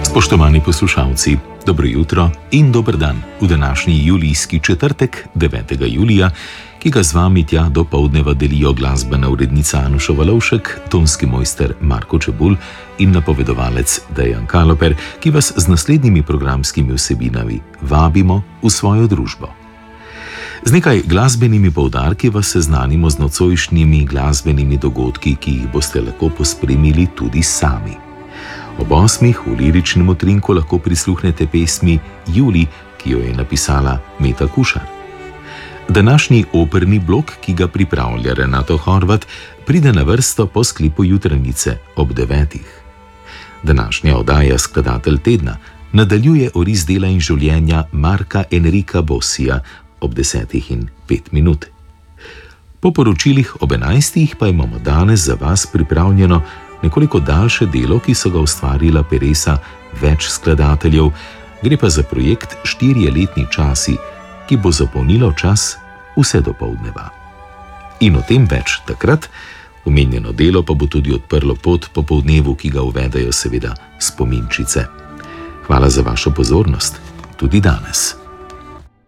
Spoštovani poslušalci, dobro jutro in dober dan v današnji julijski četrtek, 9. julija, ki ga z vami tja do poldneva delijo glasbena urednica Anuša Valovšek, tonski mojster Marko Čebulj in napovedovalec Dejan Kaloper, ki vas z naslednjimi programskimi vsebinami vabimo v svojo družbo. Z nekaj glasbenimi poudarki vas seznanimo z nocojšnjimi glasbenimi dogodki, ki jih boste lahko pospremili tudi sami. Ob 8. v liričnem utrinku lahko prisluhnete pesmi Julij, ki jo je napisala Meta Kušar. Današnji operni blok, ki ga pripravlja Renato Horvat, pride na vrsto po sklipu jutranice ob 9. Današnja oddaja Skladatelj tedna nadaljuje oris dela in življenja Marka Enrika Bossija ob 10:05. Po poročilih ob 11. pa imamo danes za vas pripravljeno nekoliko daljše delo, ki so ga ustvarila peresa več skladateljev, gre pa za projekt 4-letni časi, ki bo zapolnilo čas vse do poldneva. In o tem več takrat, omenjeno delo pa bo tudi odprlo pot po poldnevu, ki ga uvedejo seveda spominčice. Hvala za vašo pozornost, tudi danes.